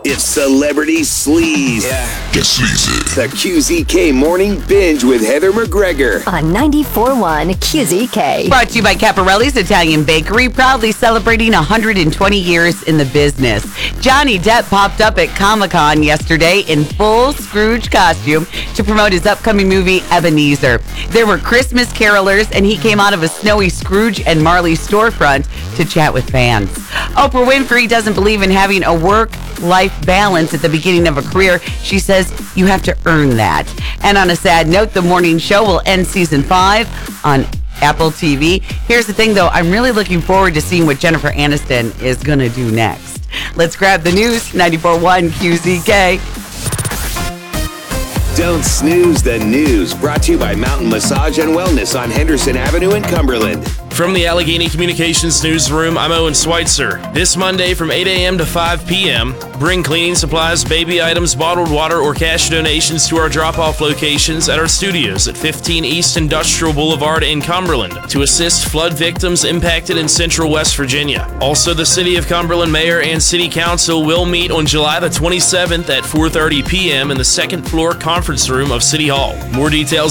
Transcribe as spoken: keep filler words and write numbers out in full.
It's Celebrity Sleaze. Yeah. Get sleazy. The Q Z K Morning Binge with Heather McGregor. On ninety-four point one Q Z K. Brought to you by Caparelli's Italian Bakery, proudly celebrating one hundred twenty years in the business. Johnny Depp popped up at Comic-Con yesterday in full Scrooge costume to promote his upcoming movie, Ebenezer. There were Christmas carolers, and he came out of a snowy Scrooge and Marley storefront to chat with fans. Oprah Winfrey doesn't believe in having a work-life balance at the beginning of a career. She says you have to earn that. And on a sad note, the morning show will end season five on Apple T V. Here's the thing, though. I'm really looking forward to seeing what Jennifer Aniston is going to do next. Let's grab the news. ninety-four point one Q Z K. Don't snooze the news. Brought to you by Mountain Massage and Wellness on Henderson Avenue in Cumberland. From the Allegheny Communications Newsroom, I'm Owen Schweitzer. This Monday from eight a.m. to five p.m., bring cleaning supplies, baby items, bottled water, or cash donations to our drop-off locations at our studios at fifteen East Industrial Boulevard in Cumberland to assist flood victims impacted in central West Virginia. Also, the City of Cumberland Mayor and City Council will meet on July the twenty-seventh at four thirty p.m. in the second floor conference room of City Hall. More details